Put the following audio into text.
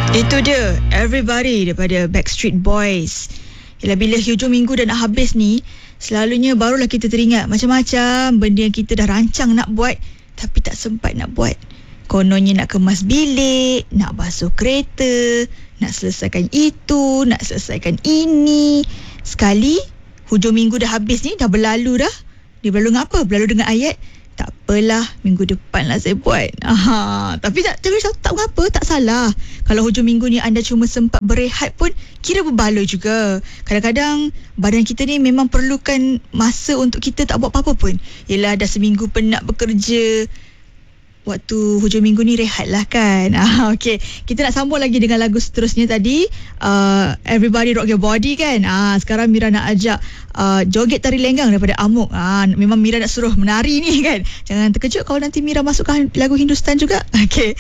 Itu dia Everybody daripada Backstreet Boys. Yalah, bila hujung minggu dah nak habis ni, selalunya barulah kita teringat macam-macam benda yang kita dah rancang nak buat tapi tak sempat nak buat. Kononnya nak kemas bilik, nak basuh kereta, nak selesaikan itu, nak selesaikan ini. Sekali hujung minggu dah habis ni, dah berlalu dah. Dia berlalu dengan apa? Berlalu dengan ayat, tak apalah, minggu depan lah saya buat. Tapi tak apa, tak salah. Kalau hujung minggu ni anda cuma sempat berehat pun kira berbaloi juga. Kadang-kadang badan kita ni memang perlukan masa untuk kita tak buat apa-apa pun. Yelah, dah seminggu penat bekerja, waktu hujung minggu ni rehat lah kan. Okay, kita nak sambung lagi dengan lagu seterusnya tadi, Everybody Rock Your Body kan. Sekarang Mira nak ajak joget tari lenggang daripada Amok. Memang Mira nak suruh menari ni kan. Jangan terkejut kalau nanti Mira masukkan lagu Hindustan juga. Okay.